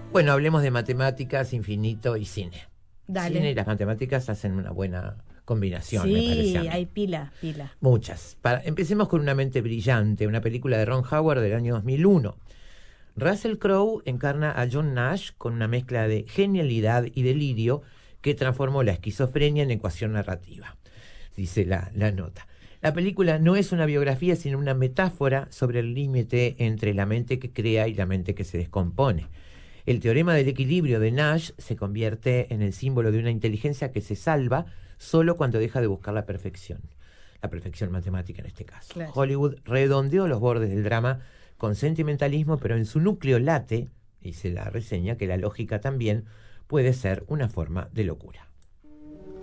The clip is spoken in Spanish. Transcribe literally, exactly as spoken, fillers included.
Bueno, hablemos de matemáticas, infinito y cine. Dale. Cine y las matemáticas hacen una buena combinación, sí, me parece a mí. hay pila, pila. Muchas. Para, empecemos con Una mente brillante, una película de Ron Howard del año dos mil uno. Russell Crowe encarna a John Nash con una mezcla de genialidad y delirio que transformó la esquizofrenia en ecuación narrativa, dice la, la nota. La película no es una biografía, sino una metáfora sobre el límite entre la mente que crea y la mente que se descompone. El teorema del equilibrio de Nash se convierte en el símbolo de una inteligencia que se salva solo cuando deja de buscar la perfección. La perfección matemática en este caso. Claro. Hollywood redondeó los bordes del drama con sentimentalismo, pero en su núcleo late, dice la reseña, que la lógica también puede ser una forma de locura.